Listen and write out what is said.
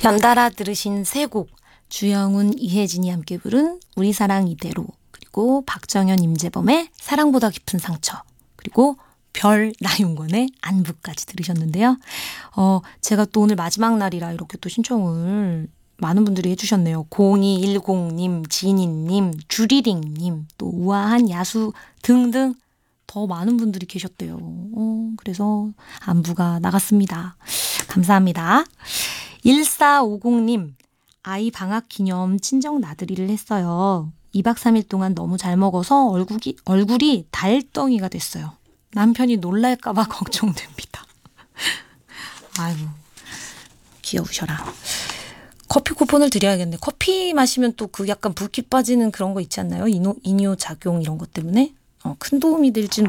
연달아 들으신 세 곡, 주영훈, 이혜진이 함께 부른 우리 사랑 이대로, 그리고 박정현, 임재범의 사랑보다 깊은 상처, 그리고 별, 나윤권의 안부까지 들으셨는데요. 제가 또 오늘 마지막 날이라 이렇게 또 신청을 많은 분들이 해주셨네요. 0210님, 지니님, 주리링님, 또 우아한 야수 등등 더 많은 분들이 계셨대요. 그래서 안부가 나갔습니다. 감사합니다. 1450님, 아이 방학 기념 친정 나들이를 했어요. 2박 3일 동안 너무 잘 먹어서 얼굴이 달덩이가 됐어요. 남편이 놀랄까봐 걱정됩니다. 아이고, 귀여우셔라. 커피 쿠폰을 드려야겠네. 커피 마시면 또 그 약간 붓기 빠지는 그런 거 있지 않나요? 이뇨 작용 이런 것 때문에 큰 도움이 될지는